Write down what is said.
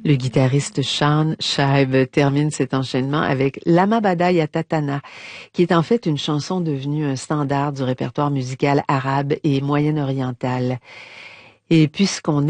Le guitariste Sean Shibe termine cet enchaînement avec Lama Bada Ya Tatana, qui est en fait une chanson devenue un standard du répertoire musical arabe et moyen-oriental. Et puisqu'on